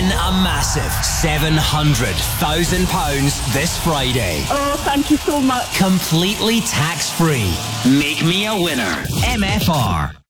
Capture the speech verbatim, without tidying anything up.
win a massive seven hundred thousand pounds this Friday. Oh, thank you so much. Completely tax-free. Make me a winner. M F R.